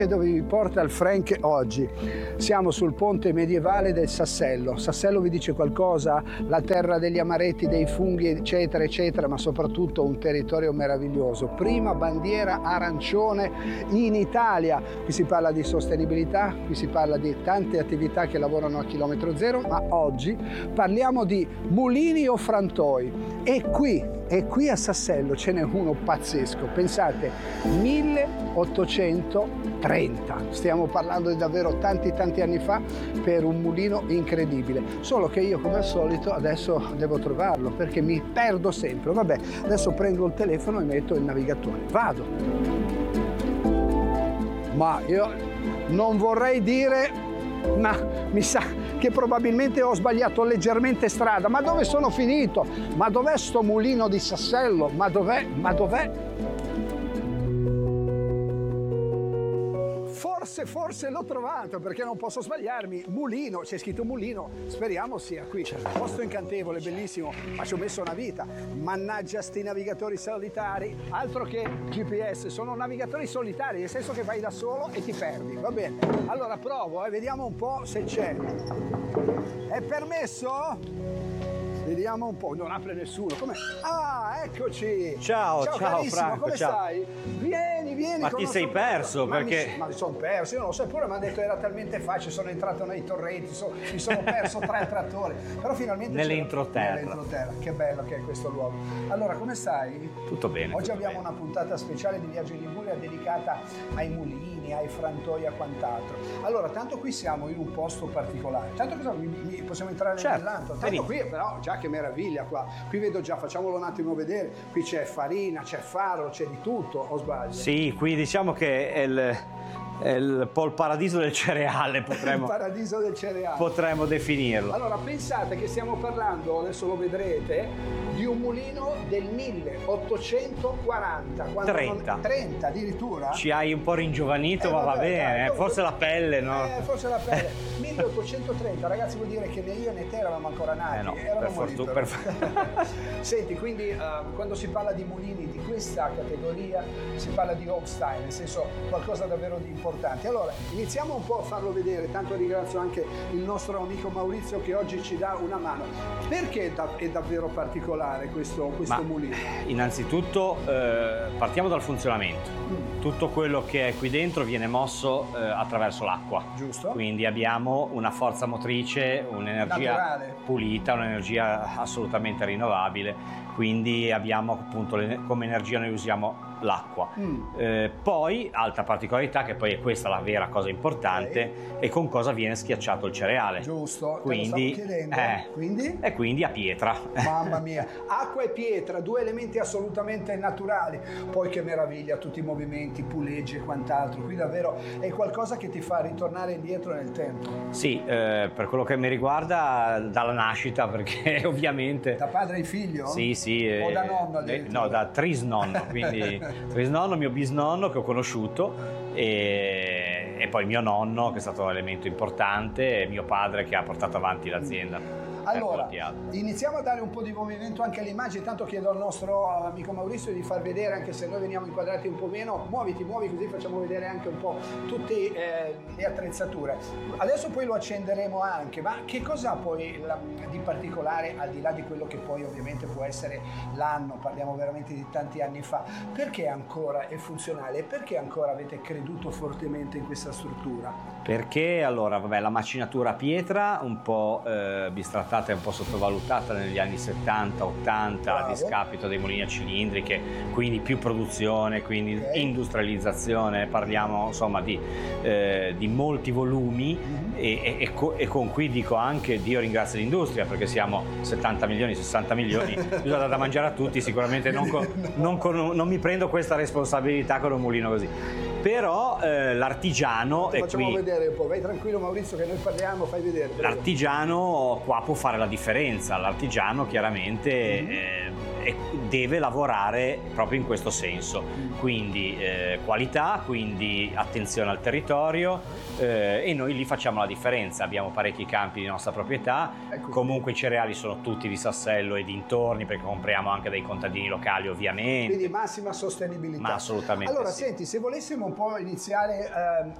Dove vi porta il Frank oggi. Siamo sul ponte medievale del Sassello. Sassello vi dice qualcosa? La terra degli amaretti, dei funghi, eccetera, eccetera, ma soprattutto un territorio meraviglioso. Prima bandiera arancione in Italia. Qui si parla di sostenibilità, qui si parla di tante attività che lavorano a chilometro zero, ma oggi parliamo di mulini o frantoi. E qui a Sassello ce n'è uno pazzesco. Pensate, 1830. Stiamo parlando di davvero tanti anni fa, per un mulino incredibile. Solo che io, come al solito, adesso devo trovarlo perché mi perdo sempre. Vabbè, adesso prendo il telefono e metto il navigatore. Vado. Ma io non vorrei dire, ma mi sa che probabilmente ho sbagliato leggermente strada. Ma dove sono finito? Ma dov'è sto mulino di Sassello? Ma dov'è? Ma dov'è? Forse l'ho trovato, perché non posso sbagliarmi. Mulino, c'è scritto mulino, speriamo sia qui. Posto incantevole, bellissimo, ma ci ho messo una vita. Mannaggia sti navigatori solitari, altro che GPS, sono navigatori solitari, nel senso che vai da solo e ti perdi. Va bene, allora provo, vediamo un po' se c'è. È permesso? Vediamo un po', non apre nessuno. Com'è? Ah, eccoci! Ciao Franco, come stai? Vieni. Ma ti sei perso? Perché? Ma mi sono perso, io non lo so, eppure mi hanno detto era talmente facile, sono entrato nei torrenti, mi sono perso 3 trattori, però finalmente nell'entroterra. Che bello che è questo luogo. Allora, come stai? Tutto bene. Oggi tutto abbiamo bene. una puntata speciale di Viaggio in Liguria dedicata ai mulini, ai frantoi e quant'altro. Allora, tanto qui siamo in un posto particolare. Tanto cosa possiamo entrare nell'antro? Tanto qui però, già che meraviglia qua. Qui vedo già, facciamolo un attimo vedere. Qui c'è farina, c'è farro, c'è di tutto, o sbaglio? Sì, qui diciamo che è un po' il paradiso del cereale, Il paradiso del cereale. potremmo definirlo. Allora, pensate che stiamo parlando, adesso lo vedrete, di un mulino del 1840. 30 addirittura? Ci hai un po' ringiovanito, ma va bene, dai, forse la pelle, no? Forse la pelle. 1830, ragazzi, vuol dire che né io né te eravamo ancora nati. No, eravamo per Senti, quindi quando si parla di mulini di questa categoria si parla di old style, nel senso qualcosa davvero di importante. Allora, iniziamo un po' a farlo vedere, tanto ringrazio anche il nostro amico Maurizio che oggi ci dà una mano. Perché è davvero particolare questo mulino? Innanzitutto partiamo dal funzionamento. Tutto quello che è qui dentro viene mosso attraverso l'acqua. Giusto. Quindi abbiamo una forza motrice, un'energia naturale, pulita, un'energia assolutamente rinnovabile. Quindi abbiamo appunto come energia noi usiamo l'acqua. Poi, altra particolarità, che poi è questa la vera cosa importante, è con cosa viene schiacciato il cereale. Giusto, quindi, te lo stavo chiedendo. E quindi a pietra. Mamma mia, acqua e pietra, 2 elementi assolutamente naturali. Poi che meraviglia, tutti i movimenti, puleggi e quant'altro. Qui davvero è qualcosa che ti fa ritornare indietro nel tempo. Sì, per quello che mi riguarda dalla nascita, perché ovviamente... Da padre ai figlio? Sì. O da nonno? No, da trisnonno, quindi trisnonno, mio bisnonno che ho conosciuto e poi mio nonno che è stato un elemento importante e mio padre che ha portato avanti l'azienda. Allora, iniziamo a dare un po' di movimento anche alle immagini, tanto chiedo al nostro amico Maurizio di far vedere, anche se noi veniamo inquadrati un po' meno, muovi così facciamo vedere anche un po' tutte le attrezzature. Adesso poi lo accenderemo anche, ma che cosa poi di particolare, al di là di quello che poi ovviamente può essere l'anno, parliamo veramente di tanti anni fa, perché ancora è funzionale e perché ancora avete creduto fortemente in questa struttura? Perché allora, vabbè, la macinatura a pietra un po' bistrattata e un po' sottovalutata negli anni 70-80 a discapito dei mulini a cilindriche, quindi più produzione, quindi industrializzazione, parliamo insomma di molti volumi e con cui dico anche Dio ringrazia l'industria, perché siamo 70 milioni, 60 milioni, bisogna dare da mangiare a tutti, sicuramente non mi prendo questa responsabilità con un mulino così. Però l'artigiano è qui. Facciamo vedere un po', vai tranquillo Maurizio che noi parliamo, fai vedere. L'artigiano qua può fare la differenza, l'artigiano chiaramente deve lavorare proprio in questo senso, quindi qualità, quindi attenzione al territorio, e noi lì facciamo la differenza. Abbiamo parecchi campi di nostra proprietà, comunque i cereali sono tutti di Sassello e dintorni, perché compriamo anche dai contadini locali ovviamente. Quindi massima sostenibilità. Ma assolutamente allora sì. senti, se volessimo un po' iniziare